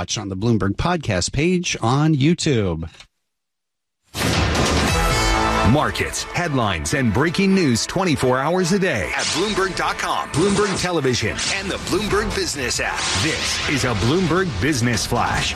watch on the Bloomberg Podcast page on YouTube. Markets, headlines, and breaking news 24 hours a day at Bloomberg.com, Bloomberg Television, and the Bloomberg Business app. This is a Bloomberg Business Flash.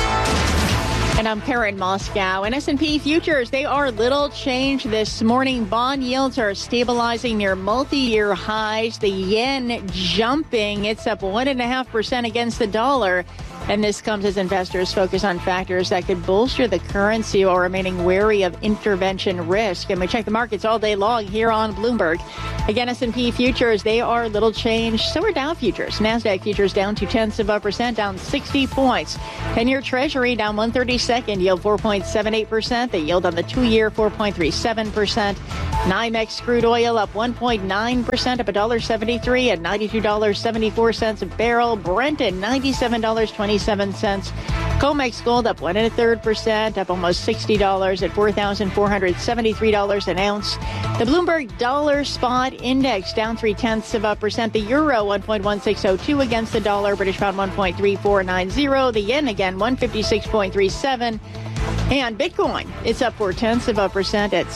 And I'm Karen Moscow. And S&P futures, they are little change this morning. Bond yields are stabilizing near multi-year highs. The yen jumping. It's up 1.5% against the dollar. And this comes as investors focus on factors that could bolster the currency while remaining wary of intervention risk. And we check the markets all day long here on Bloomberg. Again, S&P futures, they are little change. So are Dow futures. NASDAQ futures down 0.2%, down 60 points. 10-year Treasury down 1/32, yield 4.78%. The yield on the 2-year, 4.37%. NYMEX crude oil up 1.9%, up $1.73 at $92.74 a barrel. Brent at $97.27. COMEX gold up 1 1/3%, up almost $60 at $4,473 an ounce. The Bloomberg Dollar Spot Index down 0.3%. The euro 1.1602 against the dollar. British pound 1.3490. The yen again 156.37. And Bitcoin, it's up 0.4% at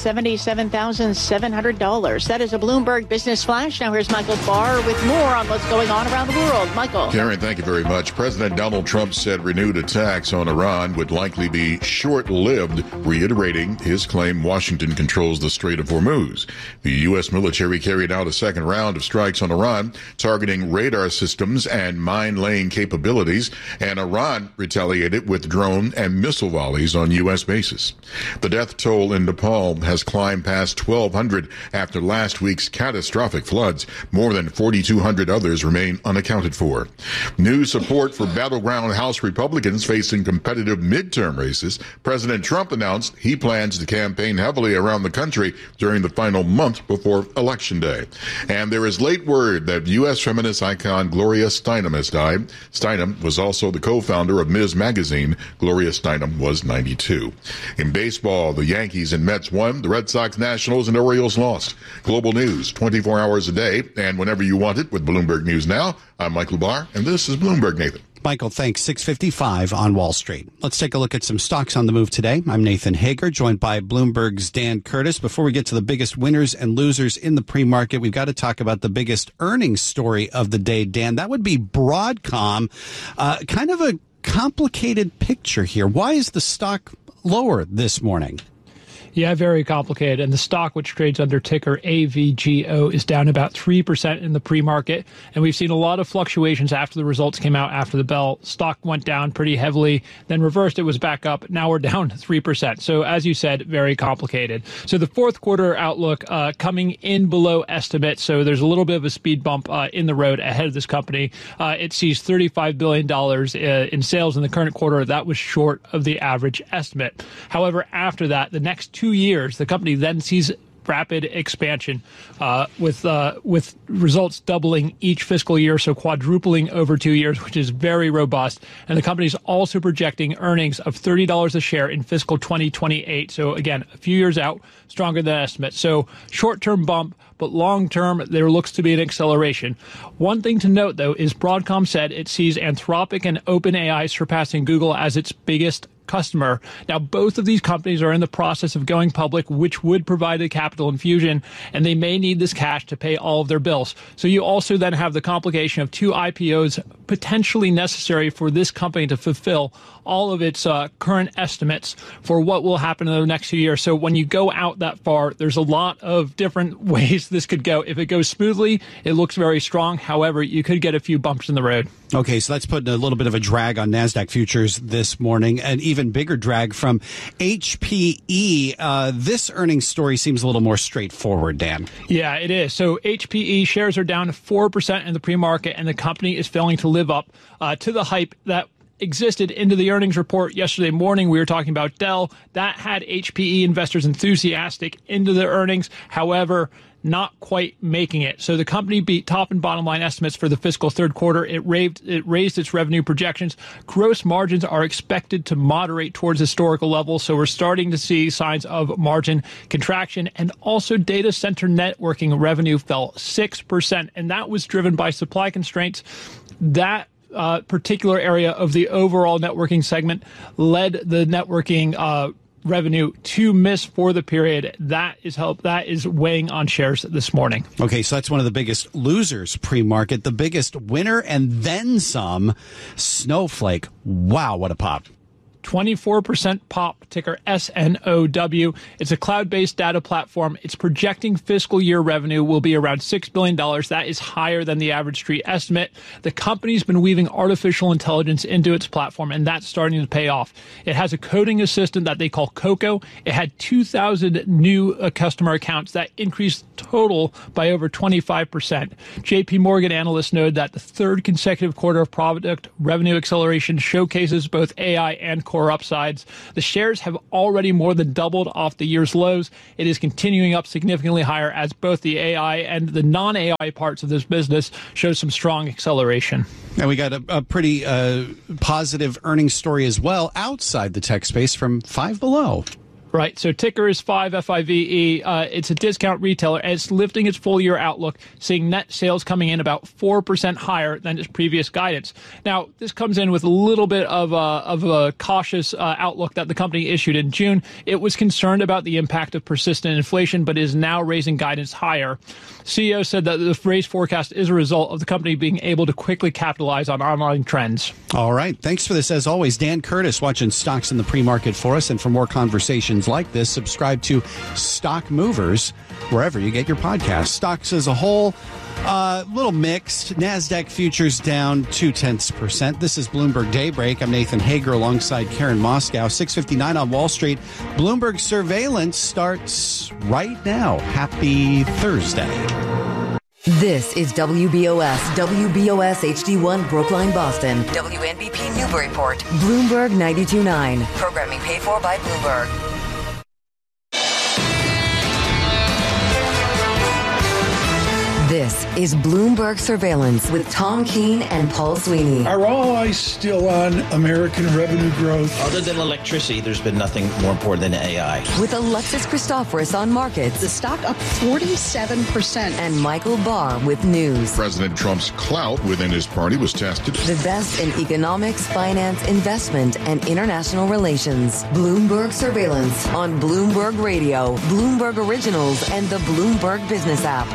$77,700. That is a Bloomberg Business Flash. Now here's Michael Barr with more on what's going on around the world. Michael. Karen, thank you very much. President Donald Trump said renewed attacks on Iran would likely be short-lived, reiterating his claim Washington controls the Strait of Hormuz. The U.S. military carried out a second round of strikes on Iran, targeting radar systems and mine-laying capabilities, and Iran retaliated with drone and missile volleys on U.S. bases. The death toll in Nepal has climbed past 1,200 after last week's catastrophic floods. More than 4,200 others remain unaccounted for. New support for battleground House Republicans facing competitive midterm races. President Trump announced he plans to campaign heavily around the country during the final month before Election Day. And there is late word that U.S. feminist icon Gloria Steinem has died. Steinem was also the co-founder of Ms. Magazine. Gloria Steinem was 92. In baseball, the Yankees and Mets won, the Red Sox, Nationals, and Orioles lost. Global news, 24 hours a day, and whenever you want it with Bloomberg News Now. I'm Michael Barr, and this is Bloomberg, Nathan. Michael, thanks. 6:55 on Wall Street. Let's take a look at some stocks on the move today. I'm Nathan Hager, joined by Bloomberg's Dan Curtis. Before we get to the biggest winners and losers in the pre-market, we've got to talk about the biggest earnings story of the day, Dan. That would be Broadcom. Kind of a complicated picture here. Why is the stock lower this morning? Yeah, very complicated. And the stock, which trades under ticker AVGO, is down about 3% in the pre-market. And we've seen a lot of fluctuations after the results came out after the bell. Stock went down pretty heavily, then reversed. It was back up. Now we're down 3%. So as you said, very complicated. So the fourth quarter outlook coming in below estimate. So there's a little bit of a speed bump in the road ahead of this company. It sees $35 billion in sales in the current quarter. That was short of the average estimate. However, after that, the next 2 years, the company then sees rapid expansion with results doubling each fiscal year, so quadrupling over 2 years, which is very robust. And the company's also projecting earnings of $30 a share in fiscal 2028. So again, a few years out, stronger than estimate. So short-term bump, but long-term, there looks to be an acceleration. One thing to note, though, is Broadcom said it sees Anthropic and OpenAI surpassing Google as its biggest customer. Now, both of these companies are in the process of going public, which would provide a capital infusion, and they may need this cash to pay all of their bills. So you also then have the complication of 2 IPOs potentially necessary for this company to fulfill all of its current estimates for what will happen in the next few years. So when you go out that far, there's a lot of different ways this could go. If it goes smoothly, it looks very strong. However, you could get a few bumps in the road. Okay, so that's putting a little bit of a drag on NASDAQ futures this morning, an even bigger drag from HPE. This earnings story seems a little more straightforward, Dan. Yeah, it is. So HPE shares are down 4% in the pre-market, and the company is failing to live up to the hype that existed into the earnings report yesterday morning. We were talking about Dell. That had HPE investors enthusiastic into the earnings. However, not quite making it. So the company beat top and bottom line estimates for the fiscal third quarter. It raised its revenue projections. Gross margins are expected to moderate towards historical levels. So we're starting to see signs of margin contraction. And also data center networking revenue fell 6%. And that was driven by supply constraints. That particular area of the overall networking segment led the networking revenue to miss for the period. That is weighing on shares this morning. Okay, so that's one of the biggest losers pre-market. The biggest winner and then some, Snowflake. Wow, what a pop. 24% pop, ticker SNOW. It's a cloud-based data platform. It's projecting fiscal year revenue will be around $6 billion. That is higher than the average street estimate. The company's been weaving artificial intelligence into its platform, and that's starting to pay off. It has a coding assistant that they call Coco. It had 2,000 new customer accounts. That increased total by over 25%. JP Morgan analysts noted that the third consecutive quarter of product revenue acceleration showcases both AI and core upsides. The shares have already more than doubled off the year's lows. It is continuing up significantly higher as both the AI and the non-AI parts of this business show some strong acceleration. And we got a pretty positive earnings story as well outside the tech space from Five Below. Right. So ticker is 5, FIVE. It's a discount retailer, and it's lifting its full-year outlook, seeing net sales coming in about 4% higher than its previous guidance. Now, this comes in with a little bit of a cautious outlook that the company issued in June. It was concerned about the impact of persistent inflation, but is now raising guidance higher. CEO said that the raised forecast is a result of the company being able to quickly capitalize on online trends. All right. Thanks for this, as always. Dan Curtis watching stocks in the pre-market for us. And for more conversations like this, subscribe to Stock Movers wherever you get your podcasts. Stocks as a whole, little mixed. NASDAQ futures down 0.2%. This is Bloomberg Daybreak. I'm Nathan Hager alongside Karen Moscow. 6:59 on Wall Street. Bloomberg surveillance starts right now. Happy Thursday. This is WBOS HD1 Brookline, Boston. WNBP Newburyport. Bloomberg 92.9. Programming paid for by Bloomberg. This is Bloomberg Surveillance with Tom Keene and Paul Sweeney. Are all eyes still on American revenue growth? Other than electricity, there's been nothing more important than AI. With Alexis Christoforous on markets. The stock up 47%. And Michael Barr with news. President Trump's clout within his party was tested. The best in economics, finance, investment, and international relations. Bloomberg Surveillance on Bloomberg Radio, Bloomberg Originals, and the Bloomberg Business app.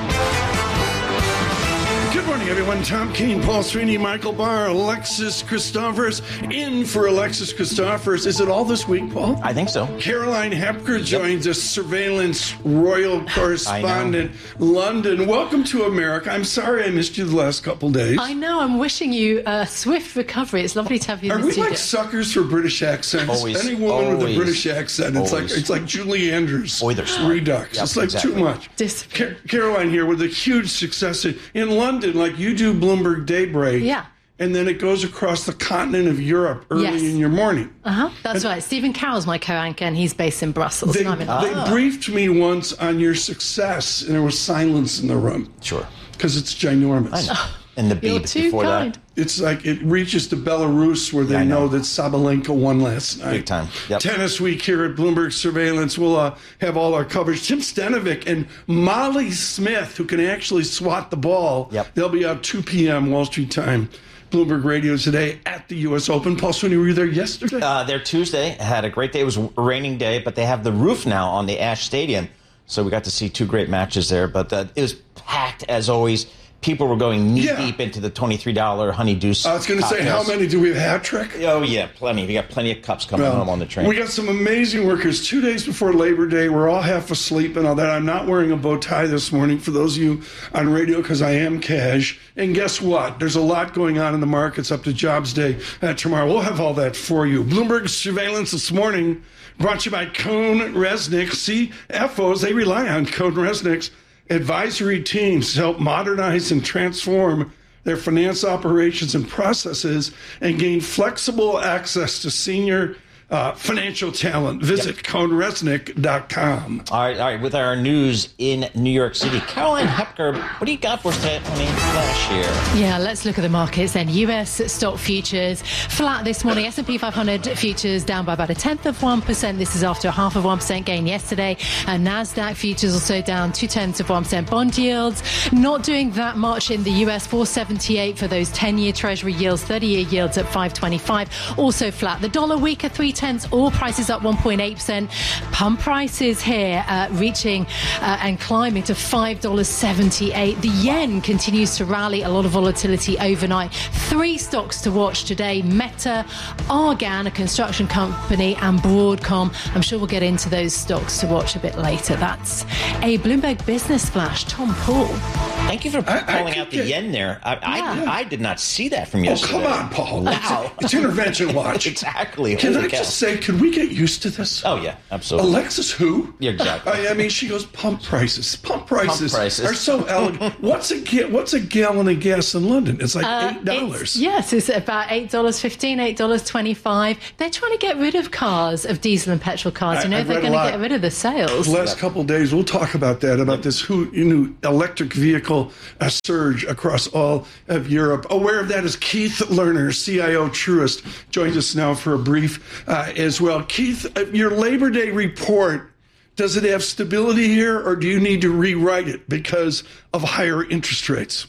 Good morning, everyone. Tom Keene, Paul Sweeney, Michael Barr, Alexis Christoforous. In for Alexis Christoforous. Is it all this week, Paul? I think so. Caroline Hepker joins us, surveillance royal correspondent, London. Welcome to America. I'm sorry I missed you the last couple days. I know. I'm wishing you a swift recovery. It's lovely to have you in the studio. Are we like suckers for British accents? Always. Any woman with a British accent, it's like Julie Andrews. Boy, they're smart. Redux. Yep, it's like exactly. too much. Caroline here with a huge success in London. Like you do Bloomberg Daybreak. Yeah. And then it goes across the continent of Europe early in your morning. That's right. Stephen Carroll's my co-anchor, and he's based in Brussels. They briefed me once on your success, and there was silence in the room. Sure. Because it's ginormous. I know. And the beat before that. It's like it reaches to Belarus where they know that Sabalenka won last night. Big time. Yep. Tennis week here at Bloomberg Surveillance. We'll have all our coverage. Jim Stenovic and Molly Smith, who can actually swat the ball. Yep. They'll be out 2 p.m. Wall Street time. Bloomberg Radio today at the U.S. Open. Paul Sweeney, were you there yesterday? There Tuesday. Had a great day. It was a raining day, but they have the roof now on the Ash Stadium. So we got to see 2 great matches there. But it was packed as always. People were going knee-deep into the $23 Honeydew I was going to say, how many? Do we have hat trick? Oh, yeah, plenty. We got plenty of cups coming home on the train. We got some amazing workers. 2 days before Labor Day, we're all half asleep and all that. I'm not wearing a bow tie this morning for those of you on radio because I am cash. And guess what? There's a lot going on in the markets up to Jobs Day tomorrow. We'll have all that for you. Bloomberg Surveillance this morning brought to you by CohnReznick. CFOs, they rely on CohnReznick's advisory teams to help modernize and transform their finance operations and processes and gain flexible access to senior financial talent. Visit CohnReznick.com. All right. With our news in New York City, Caroline Hepker, what do you got for us today? Flash here. Yeah, let's look at the markets then. U.S. stock futures flat this morning. S&P 500 futures down by about 0.1%. This is after a 0.5% gain yesterday. And NASDAQ futures also down 0.2%. Bond yields not doing that much in the U.S. 478 for those 10-year Treasury yields, 30-year yields at 525. Also flat. The dollar weaker 0.3. Oil prices up 1.8%. Pump prices here reaching and climbing to $5.78. The yen continues to rally. A lot of volatility overnight. 3 stocks to watch today: Meta, Argan, a construction company, and Broadcom. I'm sure we'll get into those stocks to watch a bit later. That's a Bloomberg Business Flash. Tom Paul. Thank you for calling out the yen there. I did not see that from yesterday. Oh, come on, Paul. Wow. It's Intervention Watch. Exactly. Can I just say, can we get used to this? Oh, yeah, absolutely. Alexis who? Yeah, exactly. I mean, she goes, pump prices. Pump prices are so elegant. What's a gallon of gas in London? It's like $8. Yes, it's about $8.15, $8.25. They're trying to get rid of cars, of diesel and petrol cars. They're going to get rid of the sales. The last couple of days, we'll talk about that, about this new electric vehicle surge across all of Europe. Aware of that is Keith Lerner, CIO Truist, joins us now for a brief as well. Keith, your Labor Day report, does it have stability here, or do you need to rewrite it because of higher interest rates?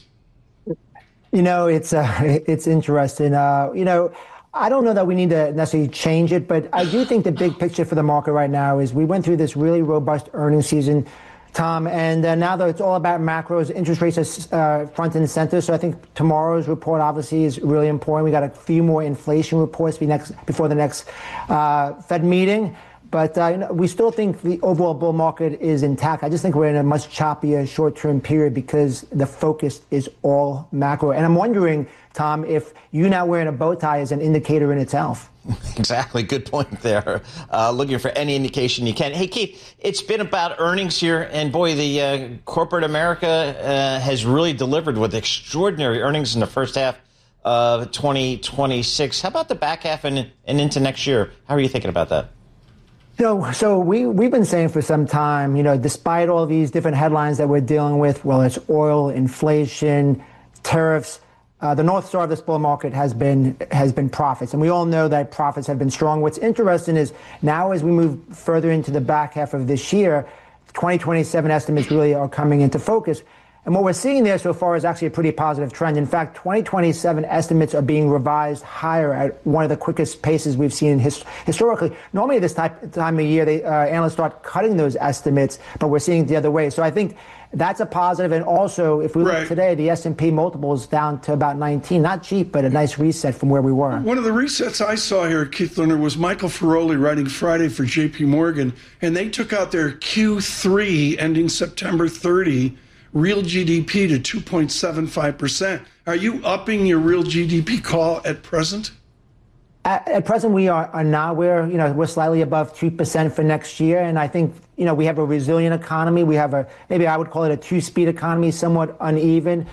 It's interesting. I don't know that we need to necessarily change it, but I do think the big picture for the market right now is we went through this really robust earnings season, Tom, and now that it's all about macros, interest rates are front and center. So I think tomorrow's report obviously is really important. We got a few more inflation reports before the next Fed meeting. But we still think the overall bull market is intact. I just think we're in a much choppier short-term period because the focus is all macro. And I'm wondering, Tom, if you not wearing a bow tie is an indicator in itself. Exactly. Good point there. Looking for any indication you can. Hey, Keith, it's been about earnings here. And boy, the corporate America has really delivered with extraordinary earnings in the first half of 2026. How about the back half and into next year? How are you thinking about that? So we've been saying for some time, despite all these different headlines that we're dealing with, well, it's oil, inflation, tariffs, the North Star of this bull market has been profits. And we all know that profits have been strong. What's interesting is now as we move further into the back half of this year, 2027 estimates really are coming into focus. And what we're seeing there so far is actually a pretty positive trend. In fact, 2027 estimates are being revised higher at one of the quickest paces we've seen historically. Normally this time of year, analysts start cutting those estimates, but we're seeing it the other way. So I think that's a positive. And also, if we look today, the S&P multiple is down to about 19. Not cheap, but a nice reset from where we were. One of the resets I saw here, Keith Lerner, was Michael Feroli writing Friday for J.P. Morgan, and they took out their Q3 ending September 30 real GDP to 2.75%. Are you upping your real GDP call at present? At present, we are not. We're slightly above 2% for next year, and I think we have a resilient economy. We have maybe I would call it a two-speed economy, somewhat uneven.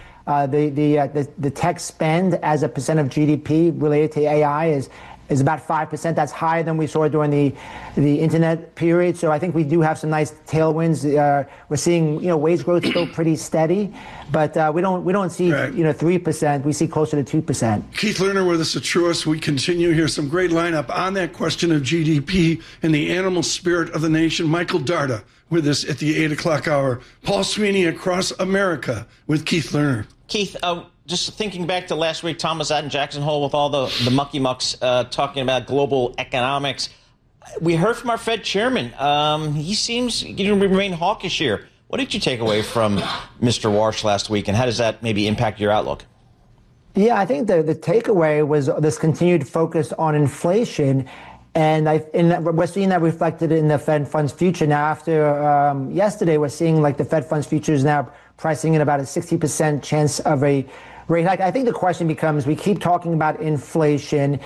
The tech spend as a percent of GDP related to AI is about 5%. That's higher than we saw during the internet period. So I think we do have some nice tailwinds. We're seeing wage growth still pretty steady, but we don't see 3%. We see closer to 2%. Keith Lerner with us at Truist. We continue here. Some great lineup on that question of GDP and the animal spirit of the nation. Michael Darda with us at the 8 o'clock hour. Paul Sweeney across America with Keith Lerner. Keith, just thinking back to last week, Tom was out in Jackson Hole with all the mucky mucks talking about global economics. We heard from our Fed chairman. He seems to remain hawkish here. What did you take away from Mr. Warsh last week, and how does that maybe impact your outlook? Yeah, I think the takeaway was this continued focus on inflation. And we're seeing that reflected in the Fed funds future. Now, after yesterday, we're seeing like the Fed funds futures now pricing in about a 60% chance of a rate hike. I think the question becomes, we keep talking about inflation.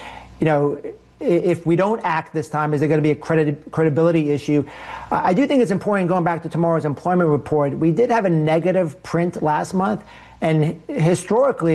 If we don't act this time, is there going to be a credibility issue? I do think it's important, going back to tomorrow's employment report, we did have a negative print last month. And historically,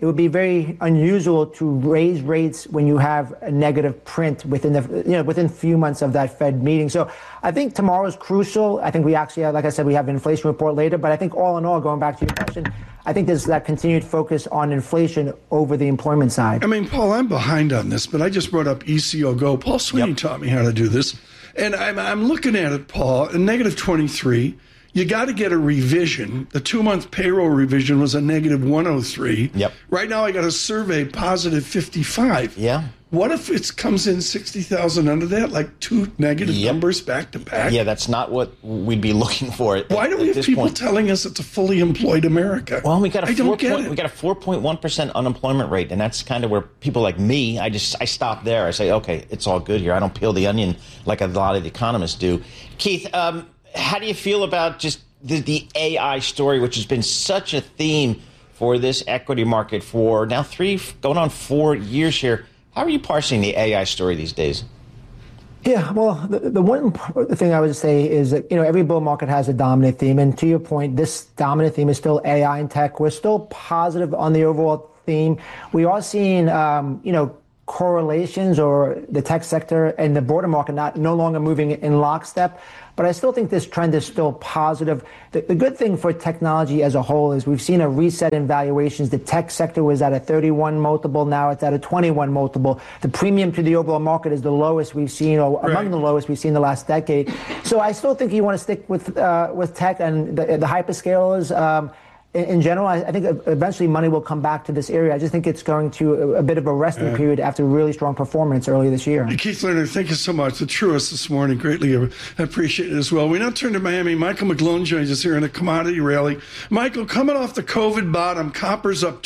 it would be very unusual to raise rates when you have a negative print within within a few months of that Fed meeting. So I think tomorrow is crucial. I think we actually, like I said, we have an inflation report later. But I think all in all, going back to your question, I think there's that continued focus on inflation over the employment side. I mean, Paul, I'm behind on this, but I just brought up ECO Go. Paul Sweeney taught me how to do this. And I'm looking at it, Paul, a negative 23. You got to get a revision. The 2-month payroll revision was a negative 103. Yep. Right now I got a survey positive 55. Yeah. What if it comes in 60,000 under that, like two negative numbers back to back? Yeah, that's not what we'd be looking for. Why do we have people telling us it's a fully employed America? Well, we got a 4.1% unemployment rate, and that's kind of where people like me, I stop there. I say, okay, it's all good here. I don't peel the onion like a lot of the economists do. Keith, how do you feel about just the AI story, which has been such a theme for this equity market for now 3 going on 4 years here? How are you parsing the AI story these days? Yeah, well, the one thing I would say is that, every bull market has a dominant theme. And to your point, this dominant theme is still AI and tech. We're still positive on the overall theme. We are seeing, correlations or the tech sector and the broader market no longer moving in lockstep. But I still think this trend is still positive. The good thing for technology as a whole is we've seen a reset in valuations. The tech sector was at a 31 multiple. Now it's at a 21 multiple. The premium to the overall market is the lowest we've seen, or among the lowest we've seen in the last decade. So I still think you want to stick with tech and the hyperscalers. In general, I think eventually money will come back to this area. I just think it's going to a bit of a resting period after really strong performance early this year. Keith Lerner, thank you so much. The truest this morning. Greatly appreciate it as well. We now turn to Miami. Michael McGlone joins us here in a commodity rally. Michael, coming off the COVID bottom, copper's up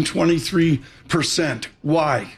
223%. Why?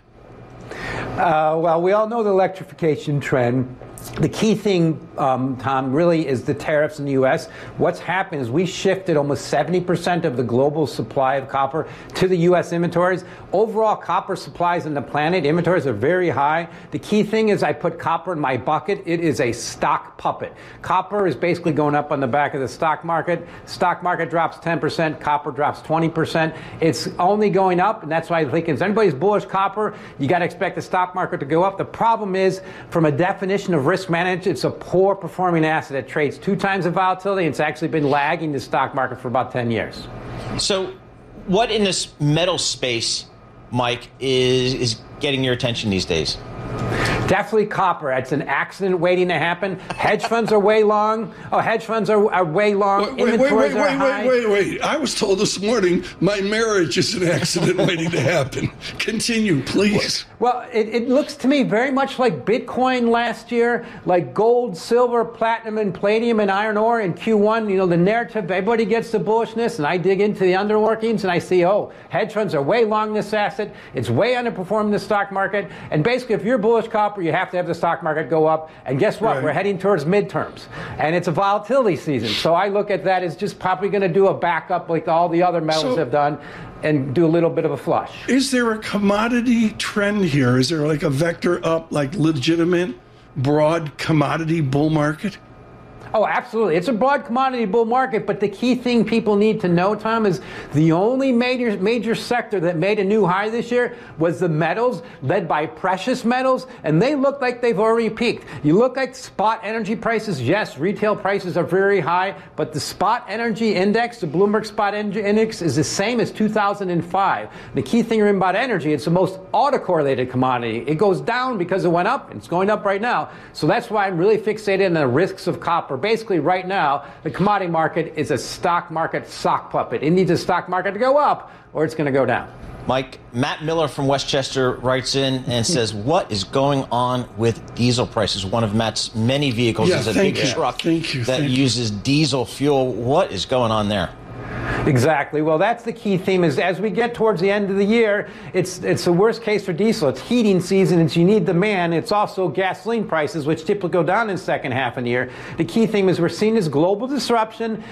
Well, we all know the electrification trend. The key thing, Tom, really is the tariffs in the U.S. What's happened is we shifted almost 70% of the global supply of copper to the U.S. inventories. Overall, copper supplies in the planet, inventories are very high. The key thing is I put copper in my bucket. It is a stock puppet. Copper is basically going up on the back of the stock market. Stock market drops 10%, copper drops 20%. It's only going up, and that's why I think if anybody's bullish copper, you got to expect the stock market to go up. The problem is, from a definition of risk managed, it's a poor performing asset. It trades 2 times the volatility. It's actually been lagging the stock market for about 10 years. So what in this metal space, Mike, is getting your attention these days? Definitely copper. It's an accident waiting to happen. Hedge funds are way long. Hedge funds are way long. Inventories are high. Wait. I was told this morning my marriage is an accident waiting to happen. Continue, please. Well, it looks to me very much like Bitcoin last year, like gold, silver, platinum, and palladium and iron ore in Q1. The narrative, everybody gets the bullishness, and I dig into the underworkings, and I see, hedge funds are way long this asset. It's way underperforming the stock market. And basically, if you're bullish copper, you have to have the stock market go up. And guess what? We're heading towards midterms. And it's a volatility season. So I look at that as just probably going to do a backup like all the other metals have done and do a little bit of a flush. Is there a commodity trend here? Is there like a vector up, like legitimate, broad commodity bull market? Oh, absolutely. It's a broad commodity bull market, but the key thing people need to know, Tom, is the only major sector that made a new high this year was the metals, led by precious metals, and they look like they've already peaked. You look like spot energy prices. Yes, retail prices are very high, but the spot energy index, the Bloomberg Spot Energy Index, is the same as 2005. The key thing about energy, it's the most autocorrelated commodity. It goes down because it went up, and it's going up right now. So that's why I'm really fixated on the risks of copper. Basically, right now, the commodity market is a stock market sock puppet. It needs a stock market to go up, or it's going to go down. Mike, Matt Miller from Westchester writes in and says, what is going on with diesel prices? One of Matt's many vehicles is a big truck that uses diesel fuel. What is going on there? Exactly. Well, that's the key theme is as we get towards the end of the year, it's the worst case for diesel. It's heating season. It's you need demand. It's also gasoline prices, which typically go down in the second half of the year. The key theme is we're seeing this global disruption.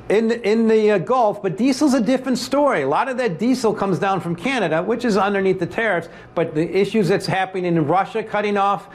in the Gulf, but diesel's a different story. A lot of that diesel comes down from Canada, which is underneath the tariffs, but the issues that's happening in Russia, cutting off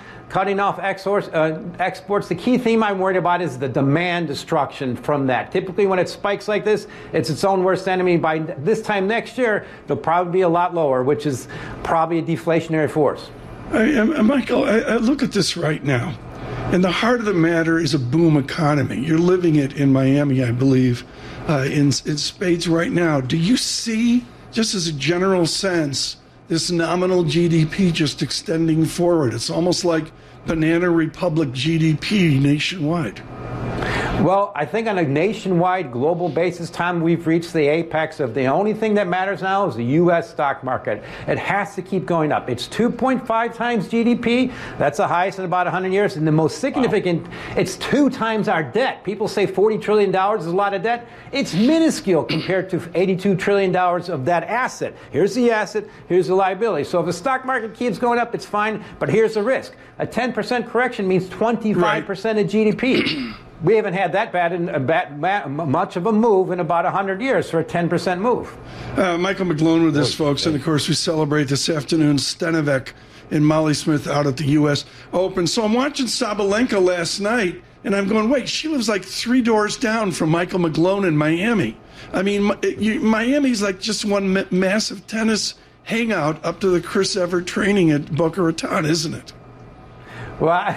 exports. The key theme I'm worried about is the demand destruction from that. Typically, when it spikes like this, it's its own worst enemy. By this time next year, it'll probably be a lot lower, which is probably a deflationary force. Michael, I look at this right now, and the heart of the matter is a boom economy. You're living it in Miami, I believe, in spades right now. Do you see, just as a general sense, this nominal GDP just extending forward? It's almost like Banana Republic GDP nationwide. Well, I think on a nationwide, global basis, Tom, we've reached the apex of the only thing that matters now is the U.S. stock market. It has to keep going up. It's 2.5 times GDP. That's the highest in about 100 years. And the most significant, it's 2 times our debt. People say $40 trillion is a lot of debt. It's minuscule compared to $82 trillion of that asset. Here's the asset, here's the liability. So if the stock market keeps going up, it's fine, but here's the risk. A 10% correction means 25% of GDP. We haven't had that much of a move in about 100 years for a 10% move. Michael McGlone with us, folks. And, of course, we celebrate this afternoon Stenovac and Molly Smith out at the U.S. Open. So I'm watching Sabalenka last night, and I'm going, wait, she lives like 3 doors down from Michael McGlone in Miami. I mean, Miami's like just one massive tennis hangout up to the Chris Evert training at Boca Raton, isn't it? Well,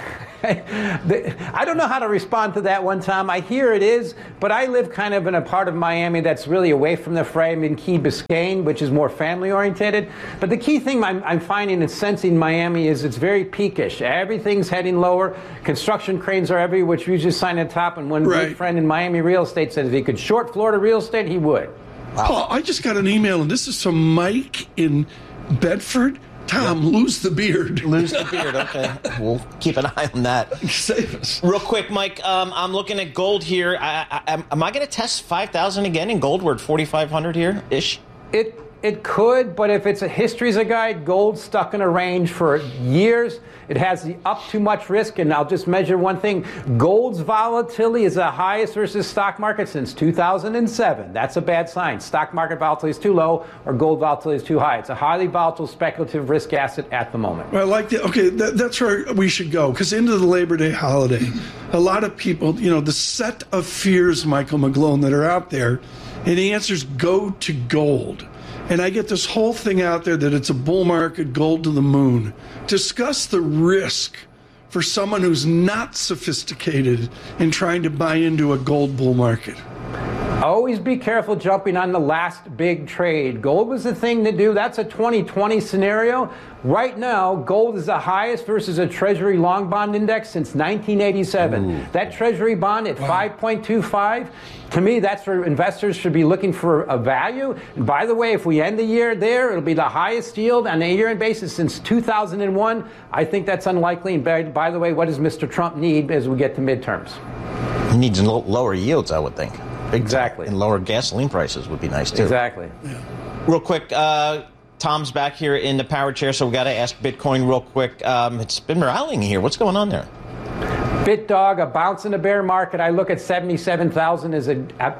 I don't know how to respond to that one, Tom. I hear it is, but I live kind of in a part of Miami that's really away from the fray. I'm in Key Biscayne, which is more family-oriented. But the key thing I'm finding and sensing in Miami is it's very peakish. Everything's heading lower. Construction cranes are everywhere, which we just signed at the top. And one good friend in Miami real estate said if he could short Florida real estate, he would. Wow. Paul, I just got an email, and this is from Mike in Bedford. Tom, lose the beard. Lose the beard, okay. We'll keep an eye on that. Save us. Real quick, Mike, I'm looking at gold here. Am I going to test 5,000 again in gold? We're at 4,500 here-ish? It could, but if it's a history as a guide, gold's stuck in a range for years. It has the up too much risk, and I'll just measure one thing. Gold's volatility is the highest versus stock market since 2007. That's a bad sign. Stock market volatility is too low, or gold volatility is too high. It's a highly volatile speculative risk asset at the moment. Well, I like that. Okay, that's where we should go, because into the Labor Day holiday, a lot of people, the set of fears, Michael McGlone, that are out there, and the answers go to gold. And I get this whole thing out there that it's a bull market, gold to the moon. Discuss the risk for someone who's not sophisticated in trying to buy into a gold bull market. Always be careful jumping on the last big trade. Gold was the thing to do. That's a 2020 scenario. Right now, gold is the highest versus a Treasury long bond index since 1987. Ooh. That Treasury bond at 5.25, to me, that's where investors should be looking for a value. And by the way, if we end the year there, it'll be the highest yield on a year-end basis since 2001. I think that's unlikely. And by the way, what does Mr. Trump need as we get to midterms? He needs lower yields, I would think. Exactly. And lower gasoline prices would be nice, too. Exactly. Yeah. Real quick, Tom's back here in the power chair, so we got to ask Bitcoin real quick. It's been rallying here. What's going on there? BitDog, a bounce in the bear market. I look at 77,000 as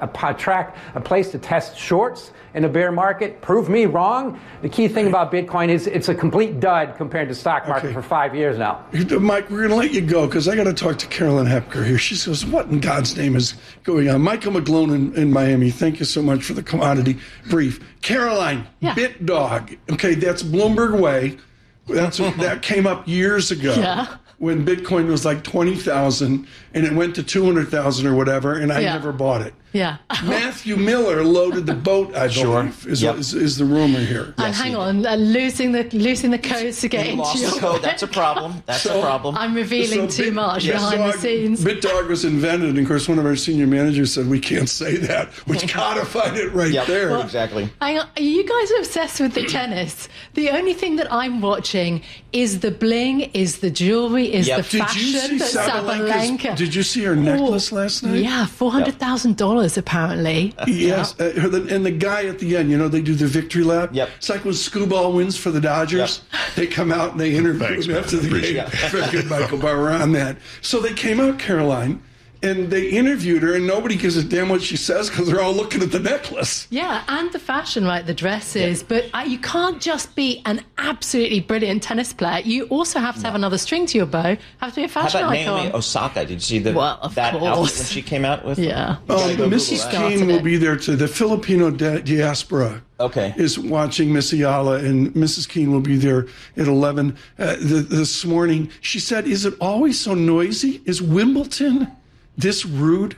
a place to test shorts in a bear market. Prove me wrong. The key thing about Bitcoin is it's a complete dud compared to stock market for 5 years now. Mike, we're going to let you go because I got to talk to Carolyn Hepker here. She says, what in God's name is going on? Michael McGlone in Miami, thank you so much for the commodity brief. Caroline, BitDog. Okay, that's Bloomberg Way. That came up years ago. Yeah. When Bitcoin was like 20,000 and it went to 200,000 or whatever, and I never bought it. Yeah. Matthew Miller loaded the boat, I believe, is the rumor here. And hang on, losing the codes to get into your code. That's a problem. That's a problem. I'm revealing too much behind the scenes. BitDog was invented, and of course, one of our senior managers said we can't say that, which codified it right there. Well, exactly. Hang on, are you guys obsessed with the tennis? The only thing that I'm watching is the bling, is the jewelry, is the fashion. That's Sabalenka. Did you see her necklace last night? Yeah, $400,000 apparently. Yes, and the guy at the end, they do the victory lap. Yep. It's like when Scooball wins for the Dodgers. Yep. They come out and they interview him after the game. Very good, Michael Bauer, on that. So they came out, Caroline, And they interviewed her, and nobody gives a damn what she says because they're all looking at the necklace. Yeah, and the fashion, right, the dresses. Yeah. But you can't just be an absolutely brilliant tennis player. You also have to have another string to your bow, have to be a fashion icon. How about Naomi Osaka? Did you see that course. outfit when she came out with? Yeah. Mrs. Keane will be there too. The Filipino diaspora is watching Miss Ayala, and Mrs. Keane will be there at 11 this morning. She said, is it always so noisy? Is Wimbledon this rude?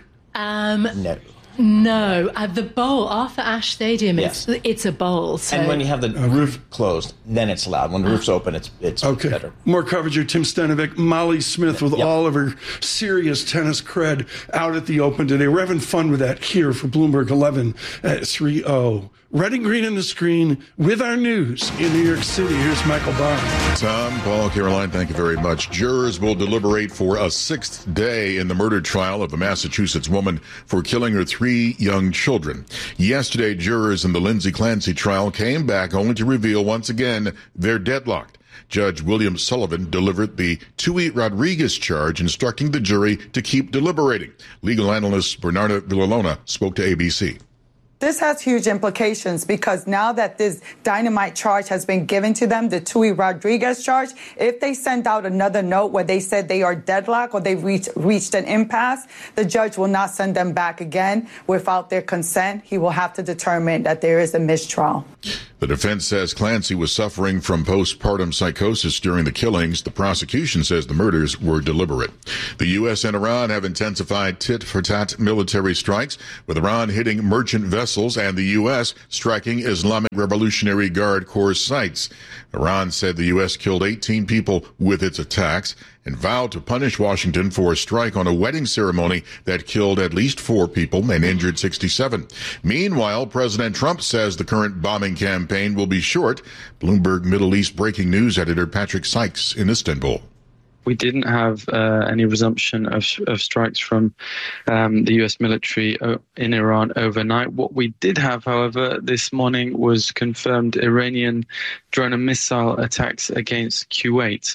No. The bowl, Arthur Ashe Stadium, it's a bowl. So. And when you have the roof closed, then it's loud. When the roof's open, it's better. More coverage here. Tim Stenovic, Molly Smith with all of her serious tennis cred out at the Open today. We're having fun with that here for Bloomberg 11 at 3:00. Red and green on the screen with our news in New York City. Here's Michael Barr. Tom, Paul, Caroline, thank you very much. Jurors will deliberate for a 6th day in the murder trial of a Massachusetts woman for killing her 3 young children. Yesterday, jurors in the Lindsay Clancy trial came back only to reveal once again they're deadlocked. Judge William Sullivan delivered the Tui Rodriguez charge, instructing the jury to keep deliberating. Legal analyst Bernarda Villalona spoke to ABC. This has huge implications because now that this dynamite charge has been given to them, the Tui Rodriguez charge, if they send out another note where they said they are deadlocked or they've reached an impasse, the judge will not send them back again without their consent. He will have to determine that there is a mistrial. The defense says Clancy was suffering from postpartum psychosis during the killings. The prosecution says the murders were deliberate. The U.S. and Iran have intensified tit-for-tat military strikes, with Iran hitting merchant vessels and the U.S. striking Islamic Revolutionary Guard Corps sites. Iran said the U.S. killed 18 people with its attacks and vowed to punish Washington for a strike on a wedding ceremony that killed at least 4 people and injured 67. Meanwhile, President Trump says the current bombing campaign will be short. Bloomberg Middle East breaking news editor Patrick Sykes in Istanbul. We didn't have any resumption of strikes from the U.S. military in Iran overnight. What we did have, however, this morning was confirmed Iranian drone and missile attacks against Kuwait.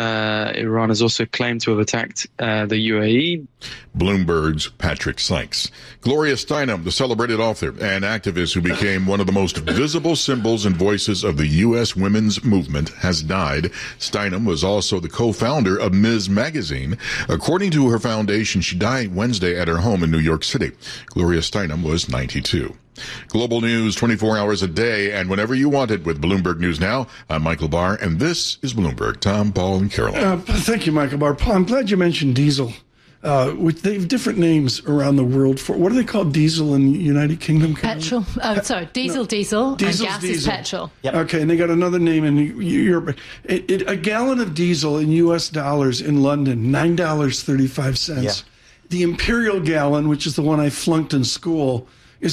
Iran has also claimed to have attacked the UAE. Bloomberg's Patrick Sykes. Gloria Steinem, the celebrated author and activist who became one of the most visible symbols and voices of the U.S. women's movement, has died. Steinem was also the co-founder of Ms. Magazine. According to her foundation, she died Wednesday at her home in New York City. Gloria Steinem was 92. Global news 24 hours a day and whenever you want it with Bloomberg News Now. I'm Michael Barr, and this is Bloomberg. Tom, Paul, and Caroline. Thank you, Michael Barr. Paul, I'm glad you mentioned diesel. They have different names around the world for what do they call diesel in the United Kingdom? Petrol. Diesel, diesel, and gas is petrol. Yep. Okay, and they got another name in Europe. A gallon of diesel in U.S. dollars in London, $9.35. Yeah. The imperial gallon, which is the one I flunked in school, is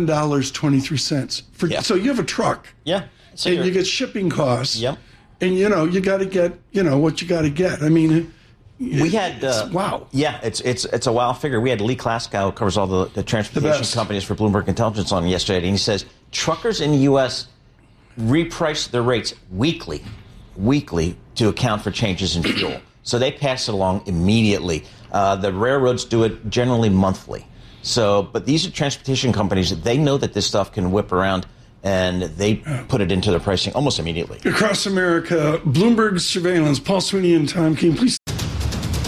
$11.23. So you have a truck. Yeah. So and you get shipping costs. Yep. And, you got to get, what you got to get. I mean, we had wow. Yeah, it's a wow figure. We had Lee Klaskow, who covers all the transportation companies for Bloomberg Intelligence, on yesterday, and he says truckers in the U.S. reprice their rates weekly to account for changes in fuel. So they pass it along immediately. The railroads do it generally monthly. But these are transportation companies that they know that this stuff can whip around, and they put it into their pricing almost immediately. Across America, Bloomberg surveillance. Paul Sweeney and Tom Keene, please